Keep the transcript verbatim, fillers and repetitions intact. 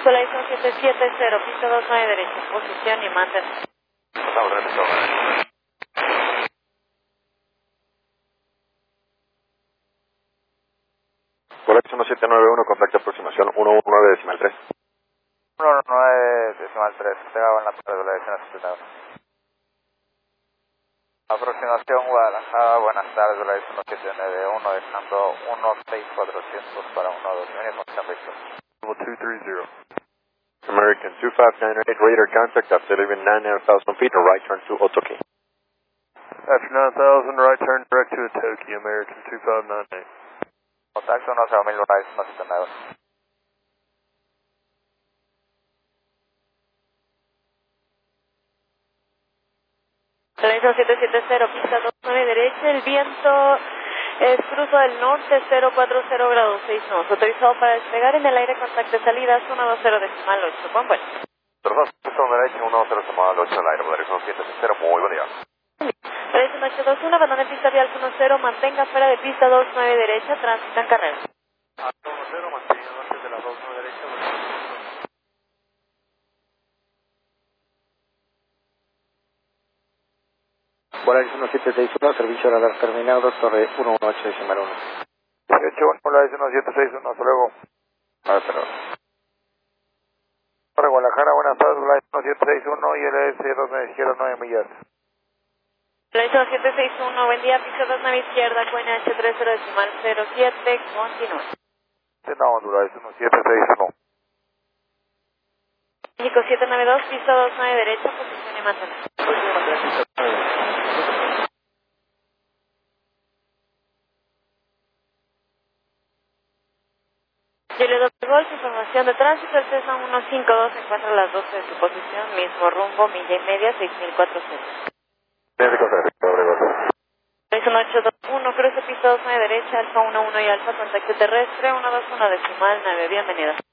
Visualización siete siete cero, pista dos nueve derecha, posición y mantén. Volaris uno siete nueve uno, contacto aproximación uno nueve decimal tres. uno nueve decimal tres, pegado en la torre de la dirección siete nueve. Aproximación Guadalajara, buenas tardes, la uno siete nueve uno, dejando uno seis cuatrocientos para uno dos, mínimo San Víctor. two three zero. American two five nine eight, radar contact after leaving nine thousand feet, and right turn to Otoki. After nine thousand, right turn direct to Otoki, American two five nine eight. Contacto uno cero mil, Volaris uno siete nueve. Visualización siete siete cero, pista dos nueve derecha, el viento es cruzo del norte cero cuatro cero grados seis nudos, autorizado para despegar en el aire, contacto de salidas uno dos cero decimal ocho, buen vuelo. Perdón, pista derecha uno dos cero decimal ocho al aire, Volaris uno siete cero, muy buen día. Volaris ocho dos uno, abandone pista vial uno cero, mantenga fuera de pista dos nueve derecha, tránsito en carrera. uno cero, mantenga antes de la dos nueve derecha. Volaris uno siete seis uno, servicio radar terminado, torre uno uno ocho decimal uno. dieciocho uno, Volaris uno siete seis uno, hasta luego. Hasta luego. Torre Guadalajara, buenas tardes, Volaris uno siete seis uno y el S dos nueve izquierda nueve millas. Volaris siete seis uno, buen día, pista dos nueve izquierda, Cuena H tres cero decimal cero siete, continúa. No, Volaris uno siete seis uno. México siete nueve dos, pista dos nueve derecha, posición y mantener. Julio dos Golf, información de tránsito, el Cessna uno cinco dos se encuentra a las doce de su posición, mismo rumbo, milla y media, seis mil cuatrocientos. Volaris uno ocho dos uno, cruce pista dos nueve derecha, Alfa uno uno y Alfa, contacto terrestre, uno dos uno decimal nueve, bienvenida.